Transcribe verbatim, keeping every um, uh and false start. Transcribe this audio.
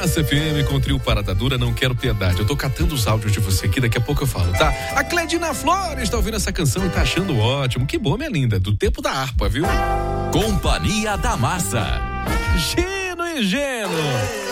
Massa F M com o trio Parada Dura, Não Quero Piedade. Eu tô catando os áudios de você aqui, daqui a pouco eu falo, tá? A Cledina Flores tá ouvindo essa canção e tá achando ótimo. Que bom, minha linda, do tempo da harpa, viu? Companhia da Massa. Gino e Geno.